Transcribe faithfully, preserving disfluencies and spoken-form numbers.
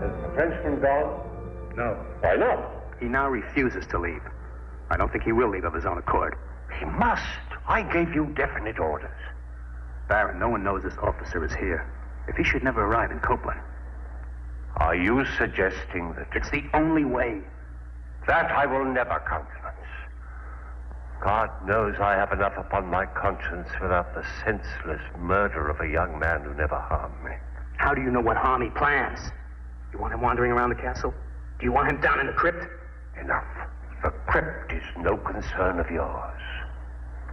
Has the Frenchman gone? No. Why not? He now refuses to leave. I don't think he will leave of his own accord. He must. I gave you definite orders. Baron, no one knows this officer is here. If he should never arrive in Copeland. Are you suggesting that... It's the only way. That I will never countenance. God knows I have enough upon my conscience without the senseless murder of a young man who never harmed me. How do you know what harm he plans? You want him wandering around the castle? Do you want him down in the crypt? Enough. The crypt is no concern of yours.